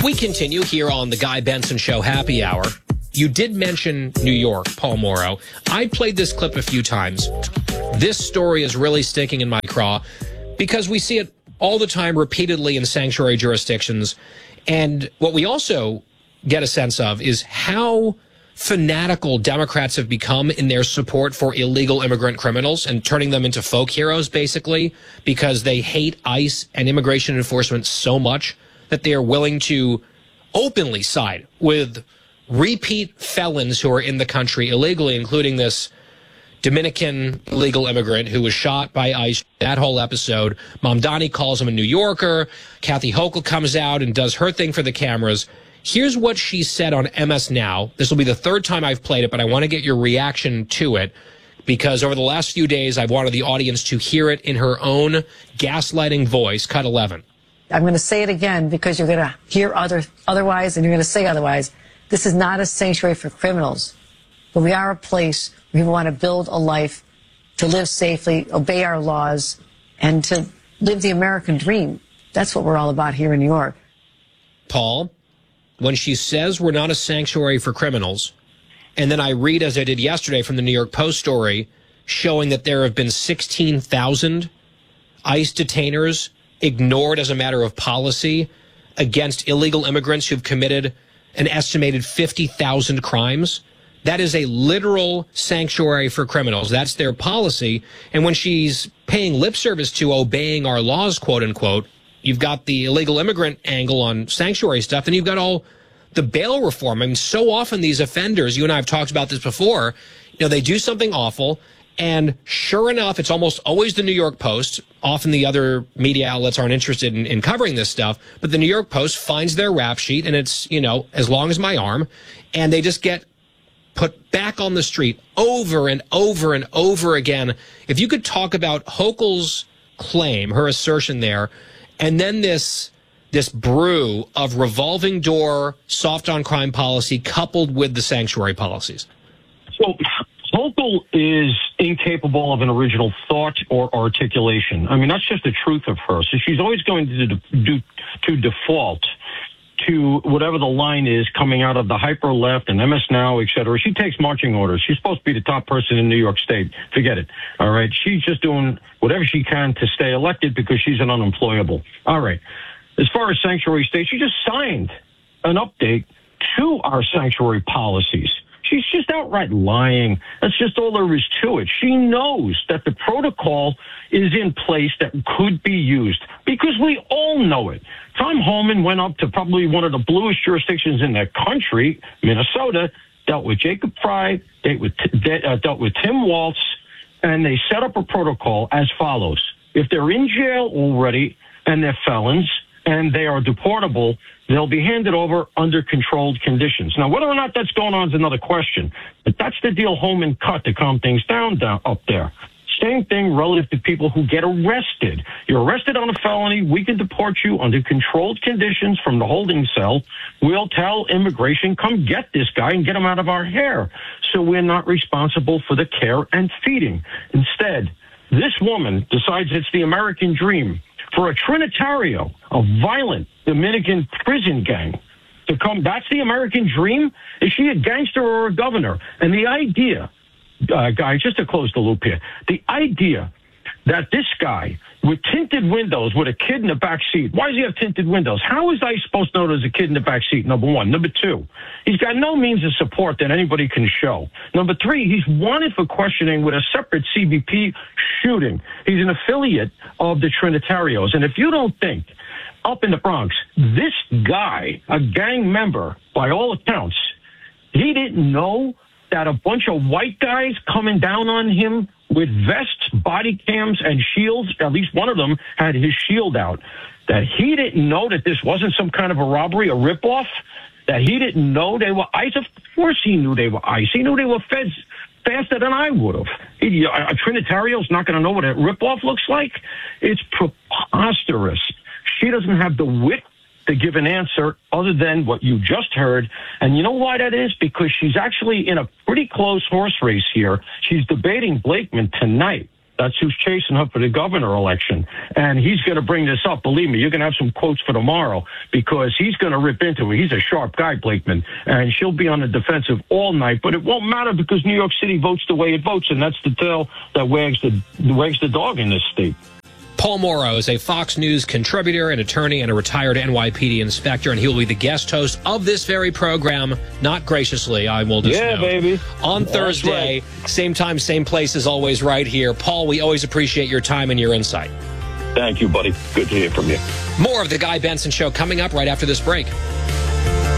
We continue here on the Guy Benson Show Happy Hour. You did mention New York, Paul Morrow. I played this clip a few times. This story is really sticking in my craw because we see it all the time repeatedly in sanctuary jurisdictions. And what we also get a sense of is how fanatical Democrats have become in their support for illegal immigrant criminals and turning them into folk heroes, basically, because they hate ICE and immigration enforcement so much that they are willing to openly side with repeat felons who are in the country illegally, including this Dominican illegal immigrant who was shot by ICE. That whole episode, Mamdani calls him a New Yorker. Kathy Hochul comes out and does her thing for the cameras. Here's what she said on MS Now. This will be the third time I've played it, but I want to get your reaction to it because over the last few days, I've wanted the audience to hear it in her own gaslighting voice. Cut 11. I'm going to say it again because you're going to hear otherwise and you're going to say otherwise. This is not a sanctuary for criminals, but we are a place where we want to build a life, to live safely, obey our laws, and to live the American dream. That's what we're all about here in New York. Paul, when she says we're not a sanctuary for criminals, and then I read, as I did yesterday from the New York Post story, showing that there have been 16,000 ICE detainers ignored as a matter of policy against illegal immigrants who've committed an estimated 50,000 crimes. That is a literal sanctuary for criminals. That's their policy. And when she's paying lip service to obeying our laws, quote unquote, you've got the illegal immigrant angle on sanctuary stuff, and you've got all the bail reform. I mean, so often these offenders, you and I have talked about this before, they do something awful, and sure enough, it's almost always the New York Post. Often the other media outlets aren't interested in covering this stuff, but the New York Post finds their rap sheet, and it's, as long as my arm, and they just get put back on the street over and over and over again. If you could talk about Hochul's claim, her assertion there, and then this brew of revolving door, soft on crime policy coupled with the sanctuary policies. So Hochul is incapable of an original thought or articulation. I mean, that's just the truth of her. So she's always going to default to whatever the line is coming out of the hyper left and MS Now, et cetera. She takes marching orders. She's supposed to be the top person in New York State. Forget it. All right. She's just doing whatever she can to stay elected because she's an unemployable. All right. As far as sanctuary state, she just signed an update to our sanctuary policies. She's just outright lying. That's just all there is to it. She knows that the protocol is in place that could be used because we all know it. Tom Homan went up to probably one of the bluest jurisdictions in the country, Minnesota, dealt with Jacob Frey, dealt with Tim Waltz, and they set up a protocol as follows. If they're in jail already and they're felons, and they are deportable, they'll be handed over under controlled conditions. Now, whether or not that's going on is another question, but that's the deal Homan cut to calm things down up there. Same thing relative to people who get arrested. You're arrested on a felony, we can deport you under controlled conditions from the holding cell. We'll tell immigration, come get this guy and get him out of our hair. So we're not responsible for the care and feeding. Instead, this woman decides it's the American dream for a Trinitario, a violent Dominican prison gang, to come. That's the American dream? Is she a gangster or a governor? And the idea, guys, just to close the loop here, the idea that this guy with tinted windows with a kid in the back seat, why does he have tinted windows? How is I supposed to know there's a kid in the back seat, number one? Number two, he's got no means of support that anybody can show. Number three, he's wanted for questioning with a separate CBP shooting. He's an affiliate of the Trinitarios. And if you don't think up in the Bronx, this guy, a gang member, by all accounts, he didn't know that a bunch of white guys coming down on him with vests, body cams, and shields, at least one of them had his shield out, that he didn't know that this wasn't some kind of a robbery, a ripoff, that he didn't know they were ICE. Of course he knew they were ICE. He knew they were feds faster than I would have. A Trinitario's not going to know what a ripoff looks like? It's preposterous. She doesn't have the wit to give an answer other than what you just heard. And you know why that is? Because she's actually in a pretty close horse race here. She's debating Blakeman tonight. That's who's chasing her for the governor election. And he's going to bring this up. Believe me, you're going to have some quotes for tomorrow because he's going to rip into her. He's a sharp guy, Blakeman, and she'll be on the defensive all night. But it won't matter because New York City votes the way it votes, and that's the tail that wags the dog in this state. Paul Mauro is a Fox News contributor, an attorney, and a retired NYPD inspector, and he will be the guest host of this very program, not graciously, I will just note, baby. on Thursday, right. Same time, same place as always right here. Paul, we always appreciate your time and your insight. Thank you, buddy. Good to hear from you. More of the Guy Benson Show coming up right after this break.